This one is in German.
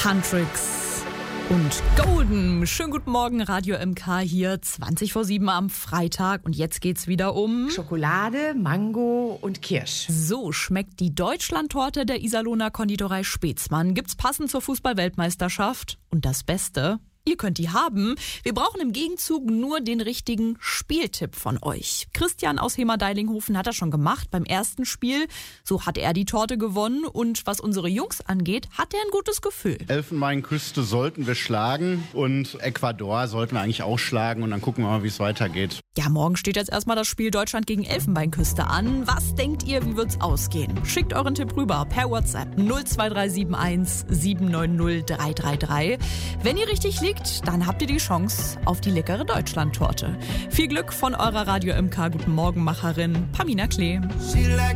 Huntrix und Golden. Schönen guten Morgen, Radio MK hier, 7:20 am Freitag. Und jetzt geht's wieder um Schokolade, Mango und Kirsch. So schmeckt die Deutschlandtorte der Iserlohner Konditorei Spetzmann. Gibt's passend zur Fußball-Weltmeisterschaft. Und das Beste: ihr könnt die haben. Wir brauchen im Gegenzug nur den richtigen Spieltipp von euch. Christian aus Hemer-Deilinghofen hat das schon gemacht beim ersten Spiel. So hat er die Torte gewonnen. Und was unsere Jungs angeht, hat er ein gutes Gefühl. Elfenbeinküste sollten wir schlagen und Ecuador sollten wir eigentlich auch schlagen. Und dann gucken wir mal, wie es weitergeht. Ja, morgen steht jetzt erstmal das Spiel Deutschland gegen Elfenbeinküste an. Was denkt ihr, wie wird's ausgehen? Schickt euren Tipp rüber per WhatsApp 02371 790 333. Wenn ihr richtig liegt, dann habt ihr die Chance auf die leckere Deutschlandtorte. Viel Glück von eurer Radio MK Guten Morgen Macherin Pamina Klee.